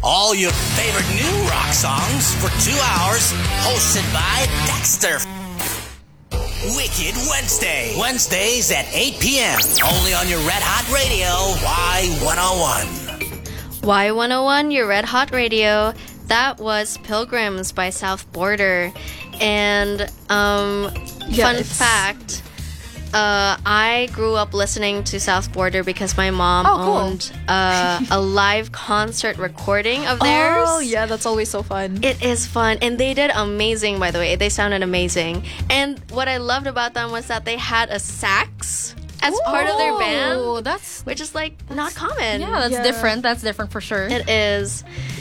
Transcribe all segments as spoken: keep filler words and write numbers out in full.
All your favorite new rock songs for two hours, hosted by Dexter. Wicked Wednesday. Wednesdays at eight p.m. Only on your Red Hot Radio, Y one oh one. Y one oh one, your Red Hot Radio. That was Pilgrims by South Border. And um, Yeah, fun it's- fact, uh, I grew up listening to South Border because my mom Oh, cool. owned uh, a live concert recording of theirs. Oh, yeah, that's always so fun. It is fun, and they did amazing, by the way. They sounded amazing. And what I loved about them was that they had a sax as part of their Oh, band, that's which is like not common. yeah, that's Yeah. different. That's different for sure. It is.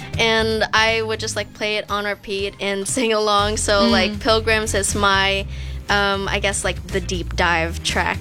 And I would just like play it on repeat and sing along. So like Pilgrims is my um I guess like the deep dive track.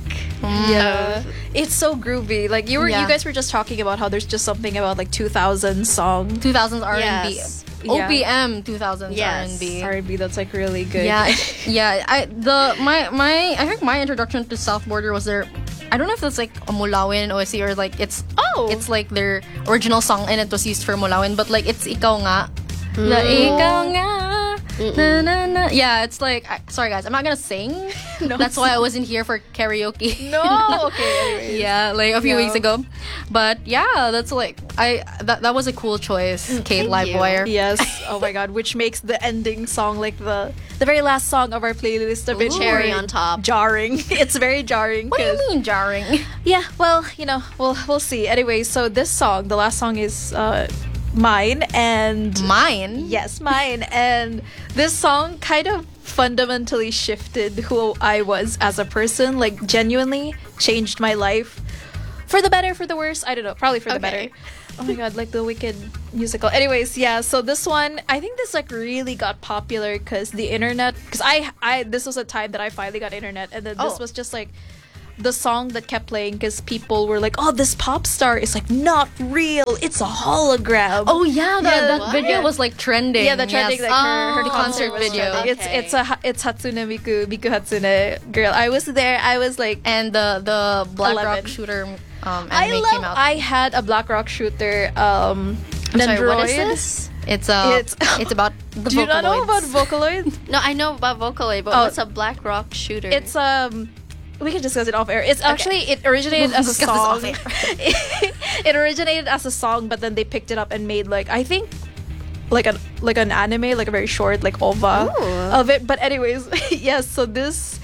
Yeah, it's so groovy. Like you were, Yeah. you guys were just talking about how there's just something about like two thousand song two thousands R and B. Yes. O P M two thousands Yes. R and B. R and B that's like really good. Yeah, it- yeah. I the my my I think my introduction to South Border was their. I don't know if it's like a Mulawin O S C or like it's Oh. it's like their original song and it was used for Mulawin, but like it's Ikaw Nga. The Ikaw Nga. Na, na, na. Yeah, it's like I, sorry guys, I'm not gonna sing. No. That's why I wasn't here for karaoke. No, okay. Anyways. Yeah, like a few Yeah. weeks ago. But yeah, that's like I that, that was a cool choice, Kate thank you. Livewire. Yes. Oh my god, which makes the ending song like the the very last song of our playlist a bit Ooh. Cherry more on top. jarring. It's very jarring. What do you 'cause- mean jarring? Yeah, well, you know, we'll we'll see. Anyway, so this song, the last song is uh mine and Mine? yes, mine. And this song kind of fundamentally shifted who I was as a person, like genuinely changed my life for the better, for the worse. I don't know, probably for the Okay. better. Oh my god, like the Wicked musical. Anyways, yeah, so this one, I think this like really got popular because the internet, because I, I, this was a time that I finally got internet, and then this Oh. was just like the song that kept playing because people were like, oh, this pop star is like not real, it's a hologram. Oh yeah, that, Yeah, that what? video was like trending. Yeah, the trending yes. like her, her Oh, concert concert was video. trending. It's Okay. it's a it's Hatsune Miku Miku Hatsune girl. I was there. I was like, And the the Black eleven. Rock Shooter um, I anime love. came out. I had a Black Rock shooter. Um, I'm sorry, Nendoroid. what is this? it's uh, It's- it's, about the Do you not know about Vocaloids. Vocaloid? No, I know about Vocaloid, but Oh. what's a Black Rock shooter? It's um. We can discuss it off air. It's actually it originated We'll as a discuss this off song. air. It originated as a song, but then they picked it up and made like I think like an like an anime, like a very short like O V A Ooh. of it. But anyways, yes. So this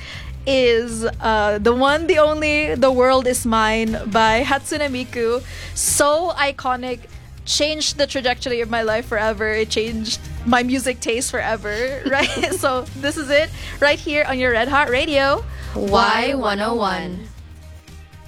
is uh the one, the only, The World Is Mine by Hatsune Miku. So iconic. Changed the trajectory of my life forever. It changed my music taste forever. Right. So this is it right here on your Red Hot Radio. Y one oh one.